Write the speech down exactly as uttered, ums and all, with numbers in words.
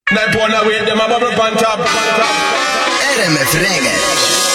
Night one away, them a bubble pan top. R M F Reggae.